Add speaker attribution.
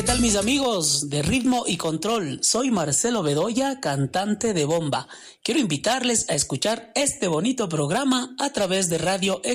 Speaker 1: tal mis amigos de Ritmo y Control? Soy Marcelo Bedoya, cantante de bomba. Quiero invitarles a escuchar este bonito programa a través de Radio